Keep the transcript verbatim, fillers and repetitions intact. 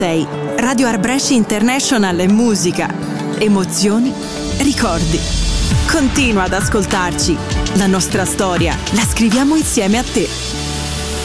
sei. Radio Art Brescia International e musica, emozioni, ricordi. Continua ad ascoltarci. La nostra storia la scriviamo insieme a te.